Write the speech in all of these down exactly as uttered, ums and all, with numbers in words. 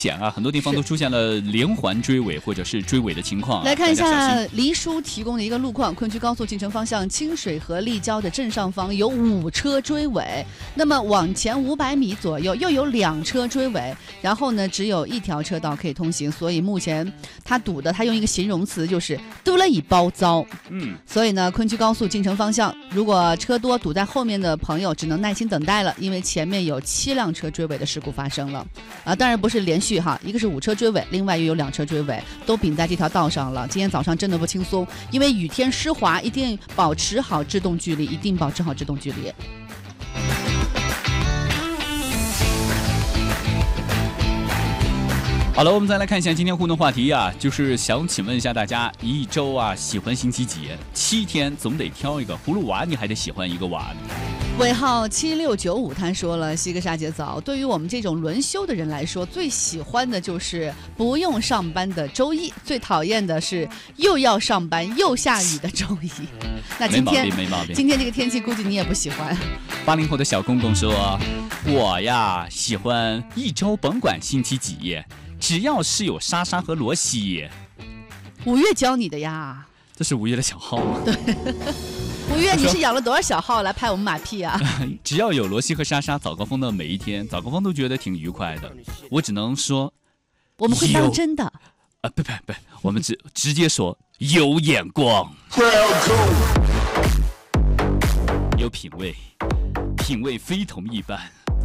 啊，很多地方都出现了连环追尾或者是追尾的情况、啊。 来看一下黎叔提供的一个路况：昆区高速进城方向清水河立交的正上方有五车追尾，那么往前五百米左右又有两车追尾，然后呢只有一条车道可以通行，所以目前他堵的，他用一个形容词就是堵了一包糟。 嗯， 所以呢，昆区高速进城方向，如果车多堵在后面的朋友只能耐心等待了，因为前面有七辆车追尾的事故发生了啊，当然不是连续。哈，一个是五车追尾，另外又有两车追尾，都并在这条道上了。今天早上真的不轻松，因为雨天湿滑，一定保持好制动距离，一定保持好制动距离。 好了，我们再来看一下今天互动话题啊，就是想请问一下大家，一周啊喜欢星期几？七天总得挑一个，葫芦娃你还得喜欢一个娃。 尾号七六九五他说了，西哥沙姐早，对于我们这种轮休的人来说，最喜欢的就是不用上班的周一，最讨厌的是又要上班又下雨的周一。那今天没毛病，没毛病。 今天这个天气估计你也不喜欢。 八零后的小公公说，我呀喜欢一周甭管星期几，只要是有莎莎和罗西。 五月教你的呀？ 这是五月的小号吗？ 对。五月你是养了多少小号来拍我们马屁啊？ 只要有罗西和莎莎，早高峰的每一天，早高峰都觉得挺愉快的。我只能说， 我们会当真的。 啊，不不不，我们直直接说有眼光，有品味，品味非同一般。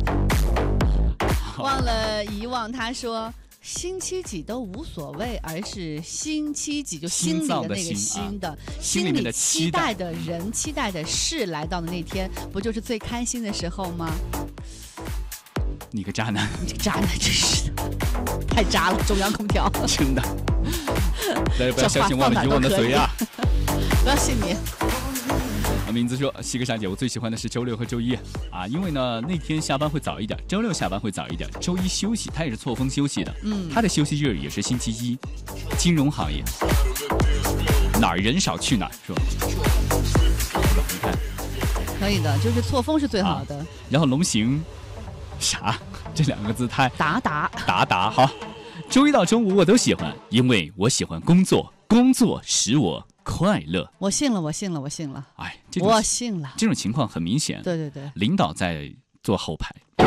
忘了遗忘，他说。星期几都无所谓，而是星期几就心里的那个心的， 心里面的期待的人、期待的事来到的那天，不就是最开心的时候吗？ 你个渣男！ 你这个渣男真是的，太渣了！中央空调， 真的。大家不要相信我们以往的嘴啊！ 不要信你。 名字说，西格莎姐，我最喜欢的是周六和周一啊，因为呢那天下班会早一点，周六下班会早一点，周一休息，他也是错峰休息的，嗯，他的休息日也是星期一，金融行业哪儿人少去哪儿，是吧？你看， 可以的，就是错峰是最好的。啊、 然后龙行啥这两个字太达达达达好，周一到周五我都喜欢，因为我喜欢工作，工作使我快乐。 我信了，我信了，我信了。 哎， 我信了。 这种情况很明显。 对对对， 领导在做后排。 哪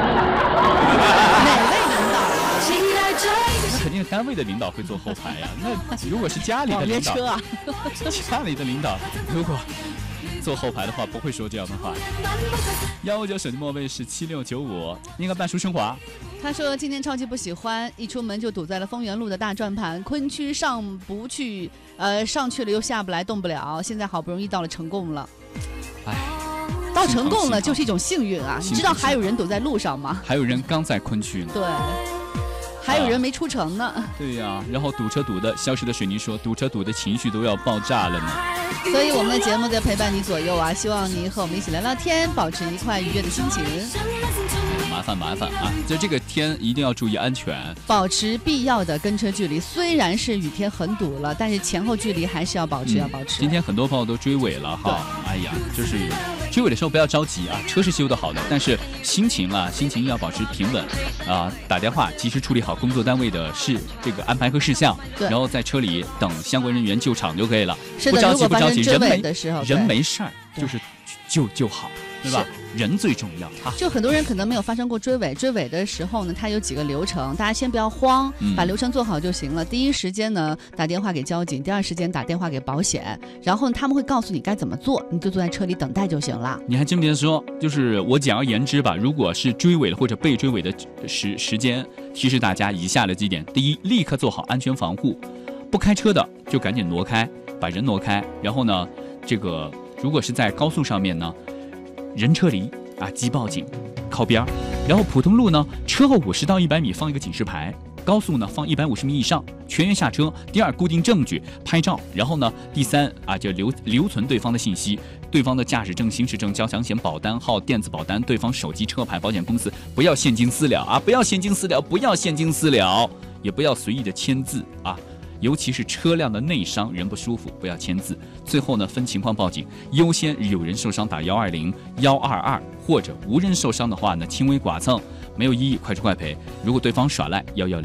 位领导？ 那肯定单位的领导会做后排呀、啊。那如果是家里的领导， 车啊， 家里的领导如果做后排的话，不会说这样的话。幺五九手机末位是七六九五，应该半书升华。 他说今天超级不喜欢，一出门就堵在了丰原路的大转盘，昆区上不去，呃，上去了又下不来，动不了。现在好不容易到了成贡了， 哎， 到成贡了就是一种幸运啊！你知道还有人堵在路上吗？ 还有人刚在昆区呢。 对。还有人没出城呢、啊、 对呀、啊，然后堵车堵的，消失的水泥说堵车堵的情绪都要爆炸了呢。 所以我们的节目在陪伴你左右啊，希望你和我们一起聊聊天，保持愉快愉悦的心情。 麻烦麻烦啊！就这个天一定要注意安全， 保持必要的跟车距离。虽然是雨天很堵了，但是前后距离还是要保持，嗯、要保持。 今天很多朋友都追尾了哈，哎呀，就是追尾的时候不要着急啊，车是修得好的，但是心情啊，心情要保持平稳啊，打电话及时处理好工作单位的事这个安排和事项，然后在车里等相关人员救场就可以了。 是的， 不着急不着急，人没人没事儿，就是就就好。对吧？人最重要啊！ 就很多人可能没有发生过追尾，追尾的时候呢，它有几个流程，大家先不要慌，嗯、把流程做好就行了。第一时间呢，打电话给交警；第二时间打电话给保险，然后他们会告诉你该怎么做，你就坐在车里等待就行了。 你还真别说，就是我简而言之吧，如果是追尾了或者被追尾的时时间，提示大家以下的几点：第一，立刻做好安全防护，不开车的就赶紧挪开，把人挪开。然后呢，这个如果是在高速上面呢。人车离啊，即报警，靠边。然后普通路呢，车后五十到一百米放一个警示牌；高速呢放一百五十米以上，全员下车。第二，固定证据，拍照。然后呢，第三啊，就留留存对方的信息，对方的驾驶证、行驶证、交强险保单号、电子保单、对方手机、车牌、保险公司，不要现金私了啊！不要现金私了，不要现金私了，也不要随意的签字啊。尤其是车辆的内伤，人不舒服不要签字。最后呢，分情况报警，优先有人受伤打一二零、一二二，或者无人受伤的话呢，轻微剐蹭没有异议，快出快赔。如果对方耍赖，一一零。